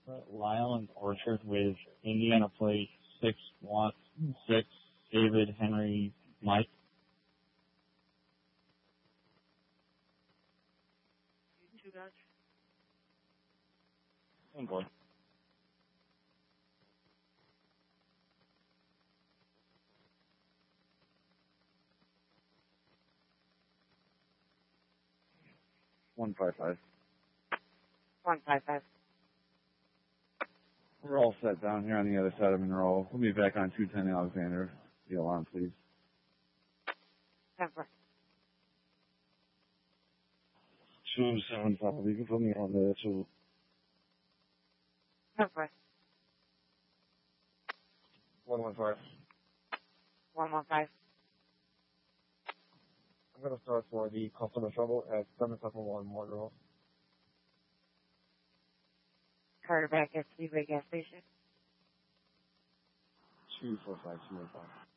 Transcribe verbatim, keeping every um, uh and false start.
Lyle and Orchard with Indiana plate six one six David Henry Mike. Two Dodge. On board. One five five. One five five. We're all set down here on the other side of Monroe. We'll be back on two ten Alexander. The alarm, please. Ten four. Two seven five. You can put me on there too. Ten four. One one five. One one five. I'm gonna start for the customer trouble at seven seven one Monroe. Carter back at Speedway gas station. Two four five two one five.